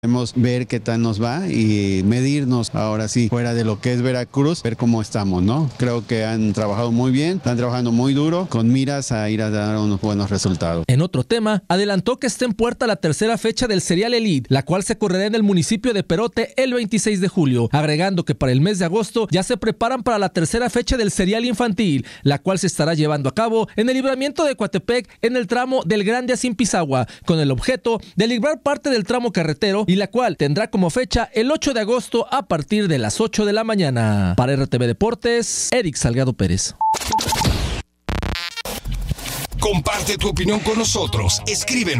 Queremos ver qué tal nos va y medirnos ahora sí, fuera de lo que es Veracruz, ver cómo estamos, ¿no? Creo que han trabajado muy bien, están trabajando muy duro, con miras a ir a dar unos buenos resultados. En otro tema, adelantó que está en puerta la tercera fecha del Serial Elite, la cual se correrá en el municipio de Perote el 26 de julio, agregando que para el mes de agosto ya se preparan para la tercera fecha del Serial Infantil, la cual se estará llevando a cabo en el libramiento de Coatepec en el tramo del Grande a Zimpizagua, con el objeto de librar parte del tramo carretero y la cual tendrá como fecha el 8 de agosto a partir de las 8 de la mañana. Para RTV Deportes, Eric Salgado Pérez. Comparte tu opinión con nosotros. Escríbenos